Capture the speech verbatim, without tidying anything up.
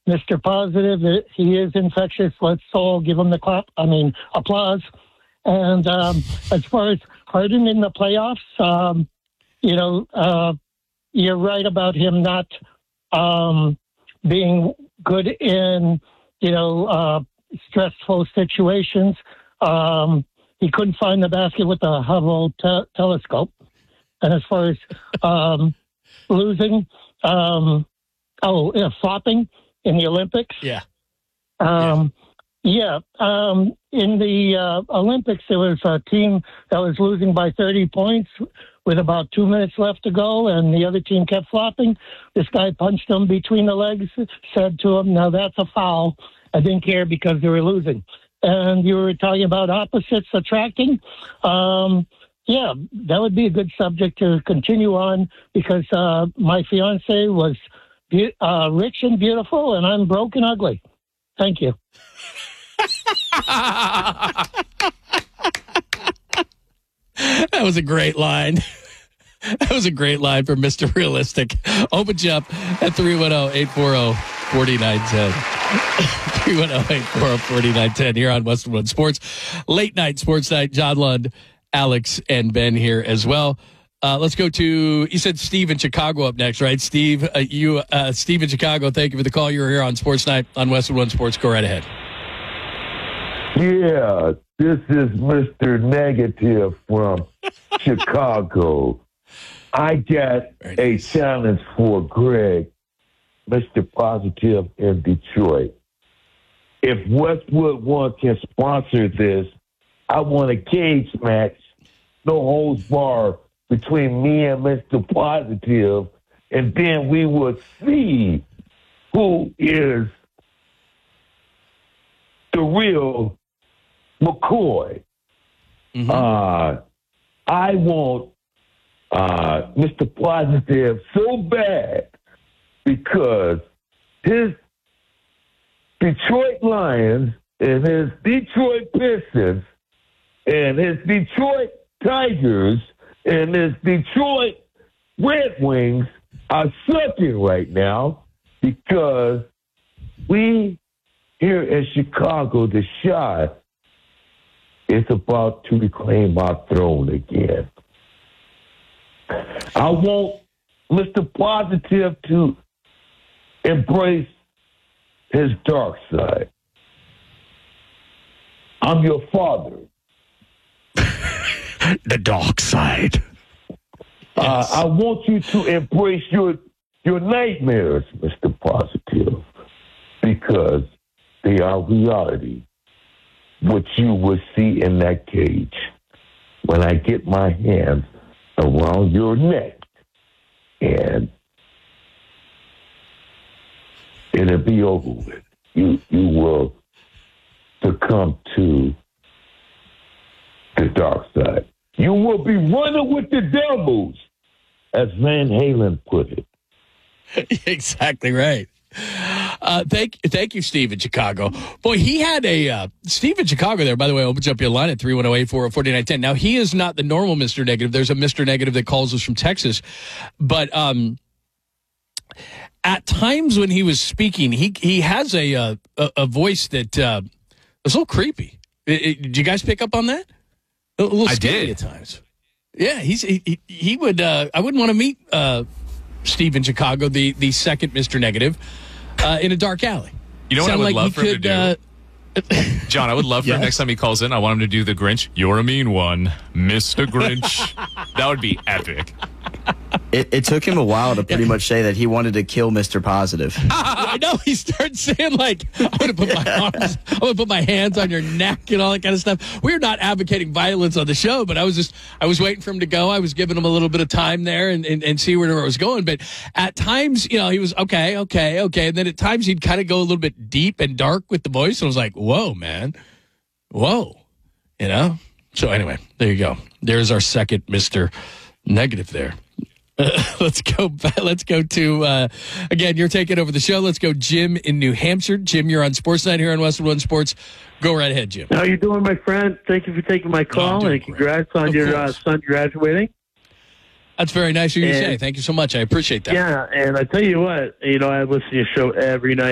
Mister Positive. He is infectious. Let's all give him the clap. I mean, applause. And um, as far as Harden in the playoffs, um, you know, uh, you're right about him not um, being good in, you know, uh, stressful situations. Um, he couldn't find the basket with the Hubble te- telescope. And as far as um, losing, um, oh, yeah, flopping in the Olympics. Yeah. Um, yeah. yeah. Um, in the uh, Olympics, there was a team that was losing by thirty points with about two minutes left to go, and the other team kept flopping. This guy punched them between the legs, said to him, now that's a foul. I didn't care because they were losing. And you were talking about opposites attracting. Um, yeah, that would be a good subject to continue on because uh, my fiance was be- uh, rich and beautiful, and I'm broke and ugly. Thank you. That was a great line. That was a great line for Mister Realistic. Open you up at three one zero, eight four zero, four nine one zero. three one zero, eight four zero, four nine one zero here on Western One Sports. Late night sports night. John Lund, Alex, and Ben here as well. Uh, let's go to, you said Steve in Chicago up next, right? Steve, uh, you, uh, Steve in Chicago, thank you for the call. You're here on Sports Night on Western One Sports. Go right ahead. Yeah, this is Mister Negative from Chicago. I got a challenge for Greg, Mister Positive in Detroit. If Westwood One can sponsor this, I want a cage match, no holds barred, between me and Mister Positive, and then we will see who is the real McCoy. Mm-hmm. Uh, I want uh, Mister Positive so bad because his Detroit Lions and his Detroit Pistons and his Detroit Tigers and his Detroit Red Wings are sucking right now because we here in Chicago, the Shot, is about to reclaim our throne again. I want Mister Positive to embrace his dark side. I'm your father. The dark side. Uh, I want you to embrace your your nightmares, Mister Positive, because they are reality. What you will see in that cage when I get my hands around your neck, and it'll be over with. You you will succumb to the dark side. You will be running with the devils, as Van Halen put it. Exactly right. Uh, thank, thank you, Steve in Chicago. Boy, he had a uh, Steve in Chicago there. By the way, opens up your line at three one zero, eight four zero, four nine one zero. Now, he is not the normal Mister Negative. There's a Mister Negative that calls us from Texas, but um, at times when he was speaking, he he has a uh, a, a voice that uh, is a little creepy. It, it, did you guys pick up on that? A little I scary did at times. Yeah, he's he, he, he would. Uh, I wouldn't want to meet uh, Steve in Chicago, the the second Mister Negative, uh, in a dark alley. You know what I would like love for him could, to do? Uh, John, I would love for yes. him next time he calls in. I want him to do the Grinch. You're a mean one, Mister Grinch. That would be epic. It, it took him a while to pretty much say that he wanted to kill Mister Positive. I know. He started saying, like, I'm going to put my arms, I'm going to put my hands on your neck and all that kind of stuff. We're not advocating violence on the show, but I was just, I was waiting for him to go. I was giving him a little bit of time there and, and, and see where it was going. But at times, you know, he was, okay, okay, okay. And then at times he'd kind of go a little bit deep and dark with the voice. And I was like, whoa, man. Whoa. You know? So anyway, there you go. There's our second Mister Negative there. Uh, let's go. Let's go to uh, again. You're taking over the show. Let's go, Jim in New Hampshire. Jim, you're on Sports Night here on Western One Sports. Go right ahead, Jim. How you doing, my friend? Thank you for taking my call, oh, and congrats on of your uh, son graduating. That's very nice of you to and, say. Thank you so much. I appreciate that. Yeah, and I tell you what, you know, I listen to your show every night.